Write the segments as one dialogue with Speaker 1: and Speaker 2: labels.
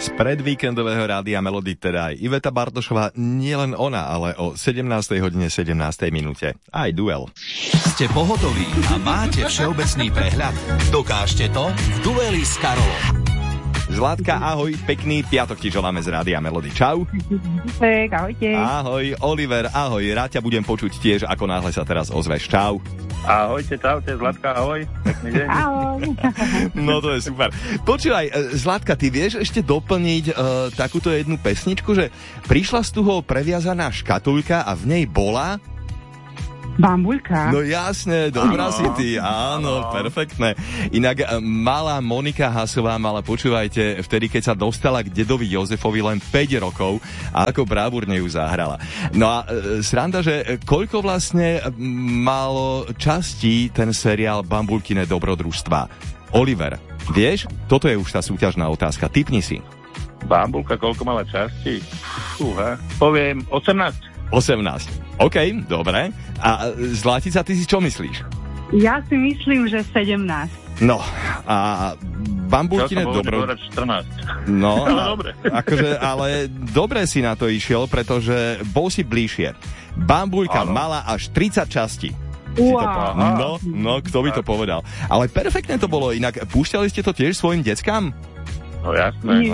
Speaker 1: Z predvíkendového Rádia Melody, teda aj Iveta Bartošová, nielen ona, ale o 17:17 minúte. Aj duel.
Speaker 2: Ste pohotoví a máte všeobecný prehľad? Dokážte to v dueli s Karolom.
Speaker 1: Zlatka, ahoj, pekný piatok ti želáme z Rádia Melody. Čau.
Speaker 3: Ahojte.
Speaker 1: Ahoj, Oliver, ahoj, rád ťa budem počuť tiež, ako náhle sa teraz ozveš. Čau.
Speaker 4: Ahojte, čaute, Zlatka, ahoj. Pekný deň.
Speaker 3: Ahoj.
Speaker 1: No to je super. Počúvaj, Zlatka, ty vieš ešte doplniť takúto jednu pesničku, že prišla z toho previazaná škatulka a v nej bola...
Speaker 3: Bambuľka.
Speaker 1: No jasne, dobrá si ty, áno, perfektné. Inak malá Monika Hasová mala, počúvajte, vtedy, keď sa dostala k dedovi Jozefovi, len 5 rokov a ako bravúrne ju zahrala. No a sranda, že koľko vlastne malo častí ten seriál Bambulkine dobrodružstva? Oliver, vieš? Toto je už tá súťažná otázka, tipni si.
Speaker 4: Bambulka, koľko mala časti? Fúha, poviem 18.
Speaker 1: 18. OK, dobre. A Zlatica, ty si čo myslíš?
Speaker 3: Ja si myslím, že 17.
Speaker 1: No, a Bambulkine
Speaker 4: dobro... 14.
Speaker 1: No,
Speaker 4: ale dobre.
Speaker 1: Ale dobre si na to išiel, pretože bol si bližšie. Bambulka mala až 30 častí.
Speaker 3: Wow.
Speaker 1: No, kto by to povedal. Ale perfektne to bolo, inak púšťali ste to tiež svojim deckám?
Speaker 4: No jasné.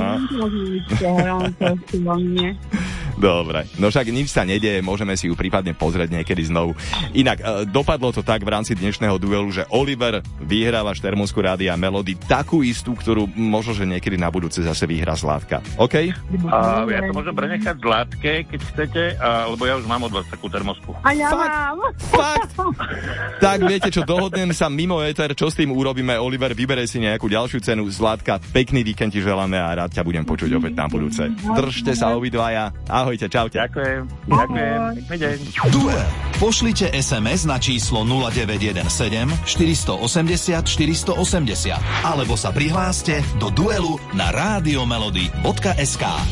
Speaker 1: Dobre, no však nič sa nedieje, môžeme si ju prípadne pozrieť niekedy znovu. Inak, dopadlo to tak v rámci dnešného duelu, že Oliver vyhráva Štermónsku Rádia Melody, takú istú, ktorú možno, že niekedy na budúce zase vyhrá Zlátka. OK?
Speaker 4: Ja to môžem prenechať Zlátke, keď chcete, lebo ja už mám od vás takú termosku.
Speaker 3: A ja mám.
Speaker 1: Fakt? Tak viete čo, dohodnem sa mimo éter, čo s tým urobíme. Oliver, vyberej si nejakú ďalšiu cenu. Zlátka, pekný víkend ti želáme a rád ťa budem počuť opäť na budúce. Držte sa obidvaja. Ahojte, čaute.
Speaker 4: Ďakujem. Pekný deň.
Speaker 2: Duel. Pošlite SMS na číslo 0917 480 480 alebo sa prihláste do duelu na radiomelody.sk.